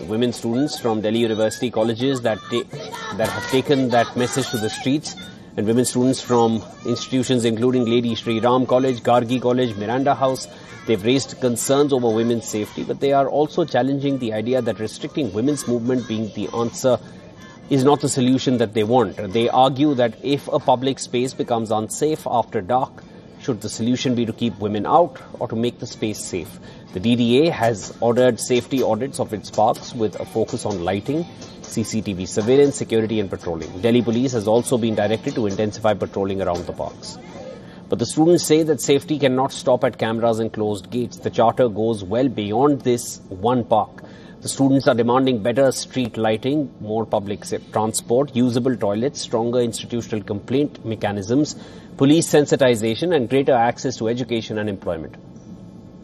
Women students from Delhi University colleges that have taken that message to the streets, and women students from institutions including Lady Shri Ram College, Gargi College, Miranda House. They've raised concerns over women's safety, but they are also challenging the idea that restricting women's movement being the answer is not the solution that they want. They argue that if a public space becomes unsafe after dark, should the solution be to keep women out or to make the space safe? The DDA has ordered safety audits of its parks with a focus on lighting, CCTV surveillance, security and patrolling. Delhi police has also been directed to intensify patrolling around the parks. But the students say that safety cannot stop at cameras and closed gates. The charter goes well beyond this one park. The students are demanding better street lighting, more public transport, usable toilets, stronger institutional complaint mechanisms, police sensitization and greater access to education and employment.